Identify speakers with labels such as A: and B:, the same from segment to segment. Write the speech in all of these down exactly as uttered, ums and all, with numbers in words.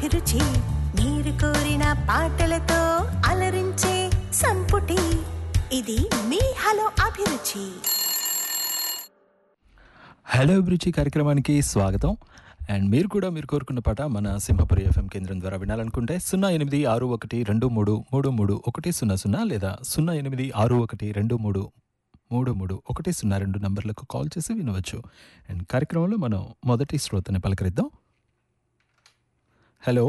A: అభిరుచి మీరు కోరిన పాటలతో అలరించే సంపుటి ఇది మీ హలో అభిరుచి.
B: హలో అభిరుచి కార్యక్రమానికి స్వాగతం. అండ్ మీరు కూడా మీరు కోరుకున్న పాట మన సింహపురి ఎఫ్ఎం కేంద్రం ద్వారా వినాలనుకుంటే సున్నా ఎనిమిది ఆరు ఒకటి రెండు మూడు మూడు మూడు ఒకటి సున్నా సున్నా లేదా సున్నా ఎనిమిది ఆరు ఒకటి రెండు మూడు మూడు మూడు ఒకటి సున్నా రెండు నంబర్లకు కాల్ చేసి వినవచ్చు. అండ్ కార్యక్రమంలో మనం మొదటి శ్రోతని పలకరిద్దాం. హలో,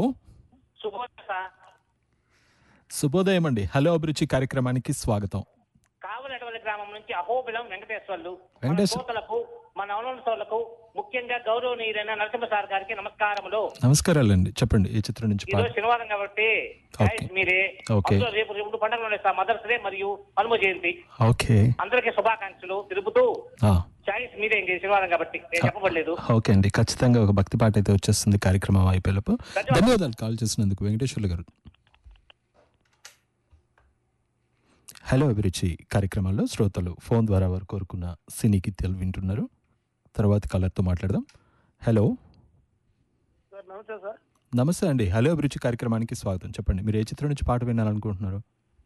B: శుభోదయం అండి. హలో అభిరుచి కార్యక్రమానికి స్వాగతం.
C: కావలటువంటి గ్రామం నుంచి అహోబిలం వెంకటేశ్వర్లు
B: వెంకటేశ్వర
C: శ్రోతలకు మన అనౌన్సర్లకు ముఖ్యంగా గౌరవనీయులైన నరసింహ సార్ గారికి నమస్కారములు.
B: నమస్కారాలండి. చెప్పండి, ఈ చిత్రం నుంచి
C: ఈరోజు శనివారం కాబట్టి మీరే రేపు రెండు పండుగలు మదర్స్ డే మరియు హనుమ జయంతి,
B: ఓకే
C: అందరికీ శుభాకాంక్షలు తెలుపుతూ చాయిస్ మీరే శనివారం కాబట్టి నేను చెప్పబడలేదు.
B: ఓకే అండి, ఖచ్చితంగా ఒక భక్తి పాట అయితే వచ్చేస్తుంది కార్యక్రమం అయిపోయేలోపు. ధన్యవాదాలు కాల్ చేసినందుకు వెంకటేశ్వర్లు గారు. హలో అభిరుచి కార్యక్రమంలో శ్రోతలు ఫోన్ ద్వారా వారు కోరుకున్న సినీ గీతాలు వింటున్నారు. తర్వాత కాలర్తో మాట్లాడదాం. హలో,
D: నమస్తే సార్.
B: నమస్తే అండి. హలో అభిరుచి కార్యక్రమానికి స్వాగతం. చెప్పండి, మీరు ఏ చిత్రం నుంచి పాట వినాలనుకుంటున్నారు?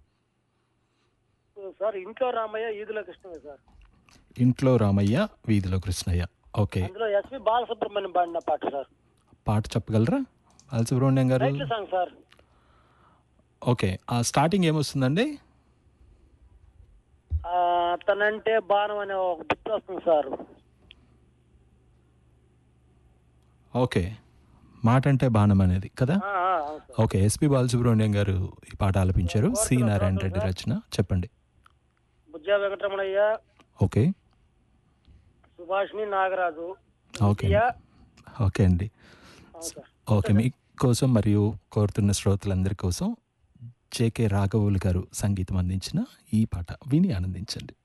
D: సార్ ఇంట్లో రామయ్య వీధిలో కృష్ణయ్య సార్.
B: ఇంట్లో రామయ్య వీధిలో కృష్ణయ్య. ఓకే,
D: అందులో ఎస్పి బాలసుబ్రహ్మణ్యం పాడిన పాట సార్.
B: పాట చెప్పగలరా బాలసుబ్రహ్మణ్యం గారు?
D: Song sir.
B: ఓకే, ఆ స్టార్టింగ్ ఏమొస్తుందండి?
D: తనంటే బాణం అనే ఒక బిట్ వస్తుంది సార్.
B: ఓకే, మాట అంటే బాణం అనేది కదా. ఓకే, ఎస్పి బాలసుబ్రహ్మణ్యం గారు ఈ పాట ఆలపించారు. సి నారాయణ రెడ్డి రచన. చెప్పండి.
D: బుజ్జా Venkataramanaiah,
B: okay,
D: Subhashini Nagaraju.
B: Okay okay అండి. ఓకే, మీకోసం మరియు కోరుతున్న శ్రోతలందరి కోసం జేకే రాఘవులు గారు సంగీతం అందించిన ఈ పాట విని ఆనందించండి.